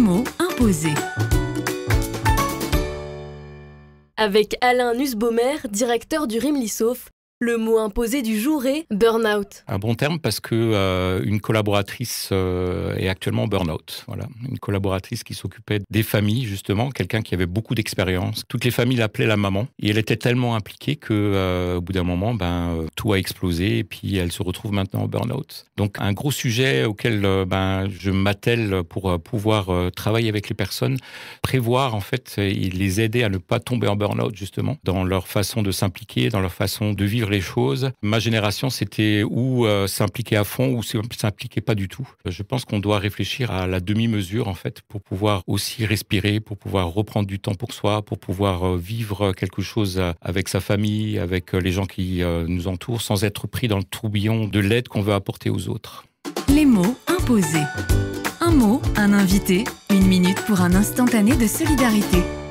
mots imposés. Avec Alain Nussbaumer, directeur du RIMLISSAUF, le mot imposé du jour est burn-out. Un bon terme parce que une collaboratrice est actuellement burn-out. Voilà, une collaboratrice qui s'occupait des familles justement, quelqu'un qui avait beaucoup d'expérience. Toutes les familles l'appelaient la maman et elle était tellement impliquée que au bout d'un moment, tout a explosé et puis elle se retrouve maintenant en burn-out. Donc un gros sujet auquel je m'attelle pour pouvoir travailler avec les personnes, prévoir en fait et les aider à ne pas tomber en burn-out justement dans leur façon de s'impliquer, dans leur façon de vivre les choses. Ma génération, c'était ou s'impliquer à fond ou s'impliquer pas du tout. Je pense qu'on doit réfléchir à la demi-mesure en fait pour pouvoir aussi respirer, pour pouvoir reprendre du temps pour soi, pour pouvoir vivre quelque chose avec sa famille, avec les gens qui nous entourent, sans être pris dans le tourbillon de l'aide qu'on veut apporter aux autres. Les mots imposés. Un mot, un invité, 1 minute pour un instantané de solidarité.